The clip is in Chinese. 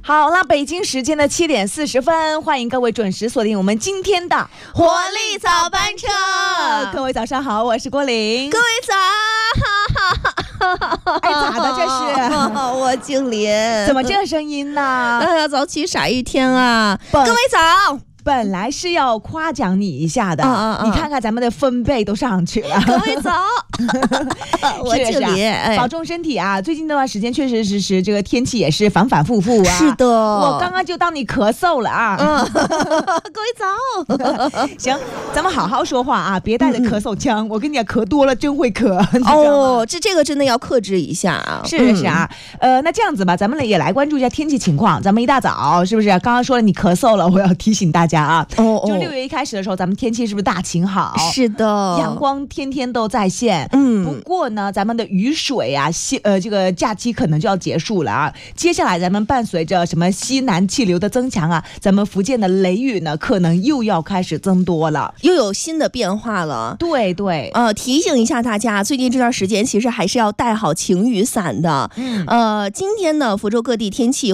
好了，北京时间的7点40分，欢迎各位准时锁定我们今天的活力早班车。 各位早上好，我是郭玲。 各位早， 哎，咋的这是？ 我经理， 怎么这声音呢？ 哎呀，早起傻一天啊！各位早。 本来是要夸奖你一下的，你看看咱们的分贝都上去了。 各位早，我经理， 保重身体啊！最近这段时间确实是这个天气也是反反复复啊。 是的， 我刚刚就当你咳嗽了啊。 各位早， 行，咱们好好说话啊，别带着咳嗽腔。我跟你讲，咳多了真会咳。 哦，这个真的要克制一下啊。 是啊，那这样子吧，咱们也来关注一下天气情况。咱们一大早是不是刚刚说了你咳嗽了？我要提醒大家。就6月一开始的时候，咱们天气是不是大晴好？ 是的， 阳光天天都在线。不过呢，咱们的雨水啊，这个假期可能就要结束了啊。接下来咱们伴随着什么西南气流的增强啊，咱们福建的雷雨呢，可能又要开始增多了， 又有新的变化了。 对， 提醒一下大家，最近这段时间其实还是要带好晴雨伞的。今天呢，福州各地天气